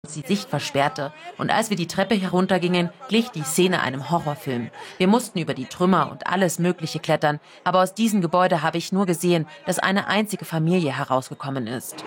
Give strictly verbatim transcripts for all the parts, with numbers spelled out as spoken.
die Sicht versperrte. Und als wir die Treppe heruntergingen, glich die Szene einem Horrorfilm. Wir mussten über die Trümmer und alles Mögliche klettern, aber aus diesem Gebäude habe ich nur gesehen, dass eine einzige Familie herausgekommen ist.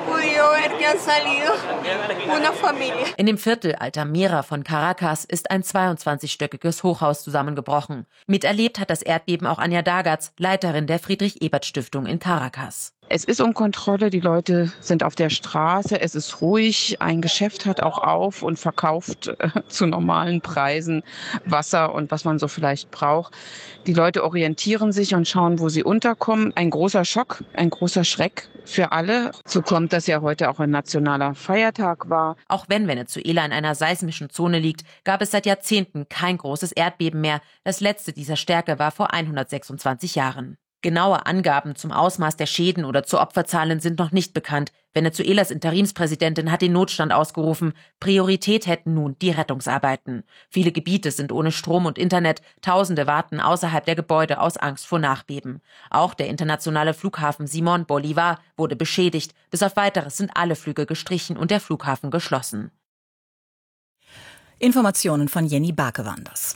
In dem Viertel Altamira von Caracas ist ein zweiundzwanzigstöckiges Hochhaus zusammengebrochen. Miterlebt hat das Erdbeben auch Anja Dagatz, Leiterin der Friedrich-Ebert-Stiftung in Caracas. Es ist um Kontrolle, die Leute sind auf der Straße, es ist ruhig, ein Geschäft hat auch auf und verkauft äh, zu normalen Preisen Wasser und was man so vielleicht braucht. Die Leute orientieren sich und schauen, wo sie unterkommen. Ein großer Schock, ein großer Schreck für alle. So kommt, dass ja heute auch ein nationaler Feiertag war. Auch wenn Venezuela in einer seismischen Zone liegt, gab es seit Jahrzehnten kein großes Erdbeben mehr. Das letzte dieser Stärke war vor hundertsechsundzwanzig Jahren. Genaue Angaben zum Ausmaß der Schäden oder zu Opferzahlen sind noch nicht bekannt. Venezuelas Interimspräsidentin hat den Notstand ausgerufen. Priorität hätten nun die Rettungsarbeiten. Viele Gebiete sind ohne Strom und Internet. Tausende warten außerhalb der Gebäude aus Angst vor Nachbeben. Auch der internationale Flughafen Simón Bolívar wurde beschädigt. Bis auf Weiteres sind alle Flüge gestrichen und der Flughafen geschlossen. Informationen von Jenny Barke waren das.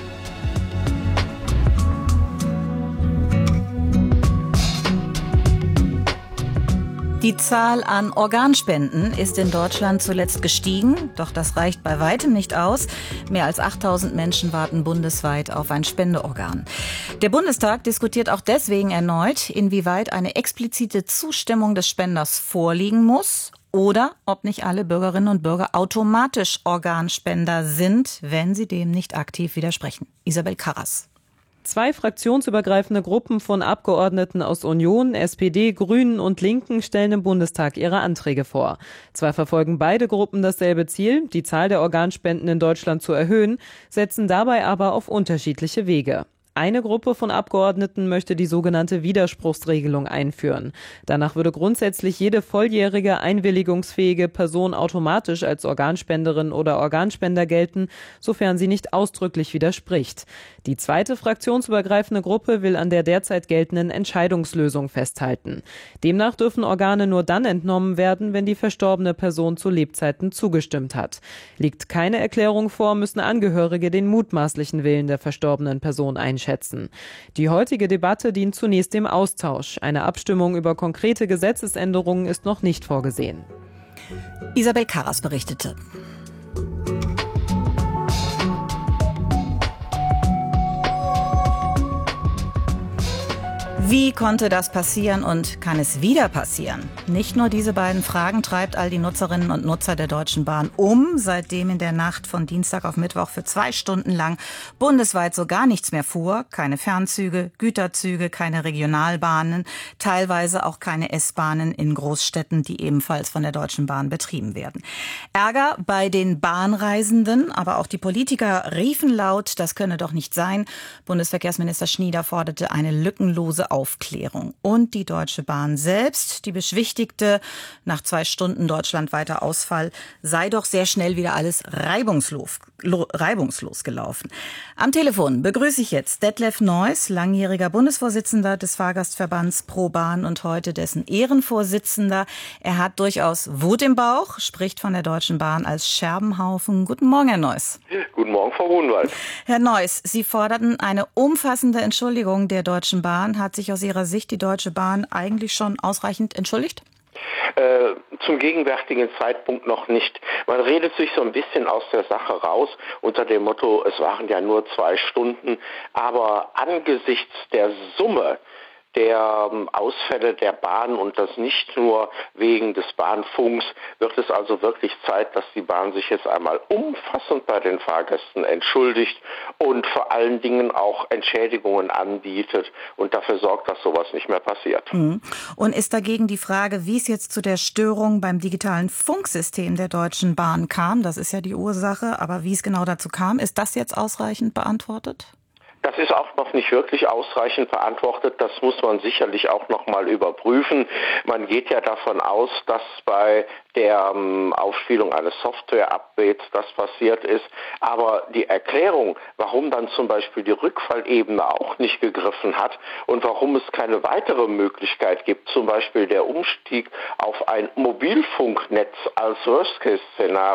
Die Zahl an Organspenden ist in Deutschland zuletzt gestiegen, doch das reicht bei weitem nicht aus. Mehr als achttausend Menschen warten bundesweit auf ein Spendeorgan. Der Bundestag diskutiert auch deswegen erneut, inwieweit eine explizite Zustimmung des Spenders vorliegen muss oder ob nicht alle Bürgerinnen und Bürger automatisch Organspender sind, wenn sie dem nicht aktiv widersprechen. Isabel Karras. Zwei fraktionsübergreifende Gruppen von Abgeordneten aus Union, S P D, Grünen und Linken stellen im Bundestag ihre Anträge vor. Zwar verfolgen beide Gruppen dasselbe Ziel, die Zahl der Organspenden in Deutschland zu erhöhen, setzen dabei aber auf unterschiedliche Wege. Eine Gruppe von Abgeordneten möchte die sogenannte Widerspruchsregelung einführen. Danach würde grundsätzlich jede volljährige, einwilligungsfähige Person automatisch als Organspenderin oder Organspender gelten, sofern sie nicht ausdrücklich widerspricht. Die zweite fraktionsübergreifende Gruppe will an der derzeit geltenden Entscheidungslösung festhalten. Demnach dürfen Organe nur dann entnommen werden, wenn die verstorbene Person zu Lebzeiten zugestimmt hat. Liegt keine Erklärung vor, müssen Angehörige den mutmaßlichen Willen der verstorbenen Person einschätzen. Schätzen. Die heutige Debatte dient zunächst dem Austausch. Eine Abstimmung über konkrete Gesetzesänderungen ist noch nicht vorgesehen. Isabel Karras berichtete. Wie konnte das passieren und kann es wieder passieren? Nicht nur diese beiden Fragen treibt all die Nutzerinnen und Nutzer der Deutschen Bahn um, seitdem in der Nacht von Dienstag auf Mittwoch für zwei Stunden lang bundesweit so gar nichts mehr fuhr. Keine Fernzüge, Güterzüge, keine Regionalbahnen, teilweise auch keine S-Bahnen in Großstädten, die ebenfalls von der Deutschen Bahn betrieben werden. Ärger bei den Bahnreisenden, aber auch die Politiker riefen laut, das könne doch nicht sein. Bundesverkehrsminister Schnieder forderte eine lückenlose Aufklärung. Und die Deutsche Bahn selbst, die beschwichtigte, nach zwei Stunden deutschlandweiter Ausfall sei doch sehr schnell wieder alles reibungslos, lo, reibungslos gelaufen. Am Telefon begrüße ich jetzt Detlef Neuss, langjähriger Bundesvorsitzender des Fahrgastverbands Pro Bahn und heute dessen Ehrenvorsitzender. Er hat durchaus Wut im Bauch, spricht von der Deutschen Bahn als Scherbenhaufen. Guten Morgen, Herr Neuss. Guten Morgen, Frau Hohenwald. Herr Neuss, Sie forderten eine umfassende Entschuldigung der Deutschen Bahn. Hat sich aus Ihrer Sicht die Deutsche Bahn eigentlich schon ausreichend entschuldigt? Äh, zum gegenwärtigen Zeitpunkt noch nicht. Man redet sich so ein bisschen aus der Sache raus unter dem Motto, es waren ja nur zwei Stunden, aber angesichts der Summe der ähm, Ausfälle der Bahn und das nicht nur wegen des Bahnfunks, wird es also wirklich Zeit, dass die Bahn sich jetzt einmal umfassend bei den Fahrgästen entschuldigt und vor allen Dingen auch Entschädigungen anbietet und dafür sorgt, dass sowas nicht mehr passiert. Mhm. Und ist dagegen die Frage, wie es jetzt zu der Störung beim digitalen Funksystem der Deutschen Bahn kam, das ist ja die Ursache, aber wie es genau dazu kam, ist das jetzt ausreichend beantwortet? Das ist auch noch nicht wirklich ausreichend beantwortet. Das muss man sicherlich auch noch mal überprüfen. Man geht ja davon aus, dass bei der ähm, Aufspielung eines Software-Updates das passiert ist. Aber die Erklärung, warum dann zum Beispiel die Rückfallebene auch nicht gegriffen hat und warum es keine weitere Möglichkeit gibt, zum Beispiel der Umstieg auf ein Mobilfunknetz als Worst-Case-Szenario,